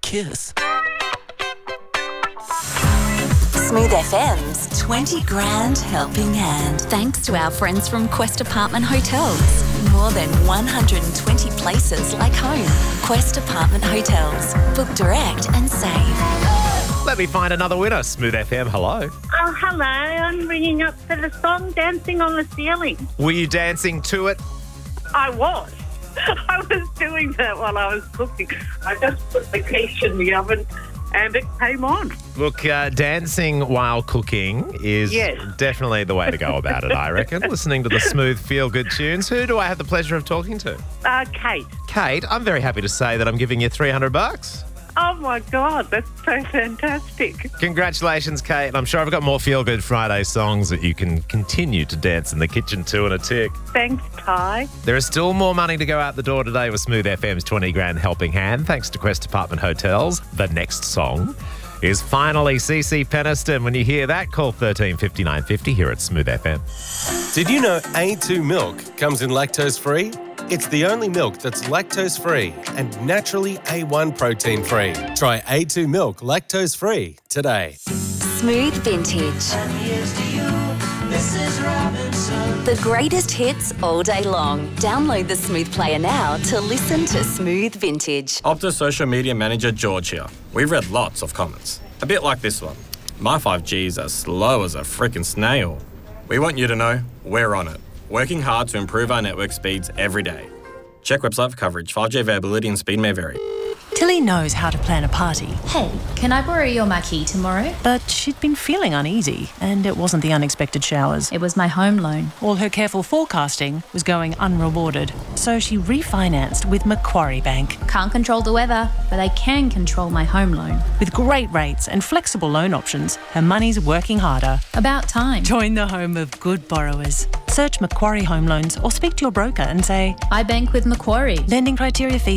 kiss. Smooth FM's 20 grand helping hand. Thanks to our friends from Quest Apartment Hotels. More than 120 places like home. Quest Apartment Hotels. Book direct and save. Let me find another winner. Smooth FM, hello. Oh, hello. I'm ringing up for the song Dancing on the Ceiling. Were you dancing to it? I was. I was doing that while I was cooking. I just put the quiche in the oven and it came on. Look, dancing while cooking is definitely the way to go about it, I reckon. Listening to the smooth, feel-good tunes. Who do I have the pleasure of talking to? Kate. Kate, I'm very happy to say that I'm giving you $300. Oh, my God. That's so fantastic. Congratulations, Kate. I'm sure I've got more Feel Good Friday songs that you can continue to dance in the kitchen to in a tick. Thanks, Ty. There is still more money to go out the door today with Smooth FM's 20 grand helping hand, thanks to Quest Apartment Hotels. The next song is finally CC Peniston. When you hear that, call 135950 here at Smooth FM. Did you know A2 milk comes in lactose-free? It's the only milk that's lactose-free and naturally A1 protein-free. Try A2 milk lactose-free today. Smooth Vintage. The greatest hits all day long. Download the Smooth Player now to listen to Smooth Vintage. Optus social media manager George here. We've read lots of comments. A bit like this one. My 5G's as slow as a frickin' snail. We want you to know we're on it. Working hard to improve our network speeds every day. Check website for coverage. 5G availability and speed may vary. Tilly knows how to plan a party. Hey, can I borrow your marquee tomorrow? But she'd been feeling uneasy, and it wasn't the unexpected showers. It was my home loan. All her careful forecasting was going unrewarded, so she refinanced with Macquarie Bank. Can't control the weather, but I can control my home loan. With great rates and flexible loan options, her money's working harder. About time. Join the home of good borrowers. Search Macquarie Home Loans or speak to your broker and say, I bank with Macquarie. Lending criteria, fees